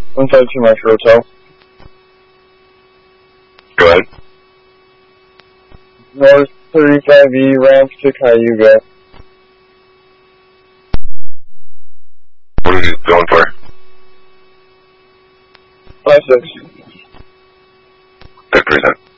152 Metro Hotel. Go ahead. North 35E, ramp to Cayuga. What are you going for? 56. 50%.